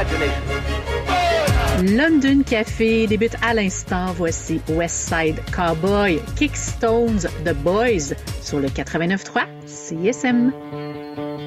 London Café débute à l'instant. Voici West Side Cowboy, Kickstones, The Boys sur le 89.3 CSM.